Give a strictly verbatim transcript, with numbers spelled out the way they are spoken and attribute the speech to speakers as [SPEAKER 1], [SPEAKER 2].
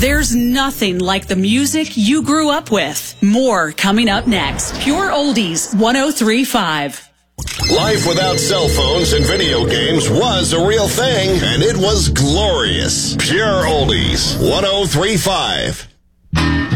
[SPEAKER 1] There's nothing like the music you grew up with. More coming up next. Pure Oldies one oh three point five.
[SPEAKER 2] Life without cell phones and video games was a real thing, and it was glorious. Pure Oldies one oh three point five.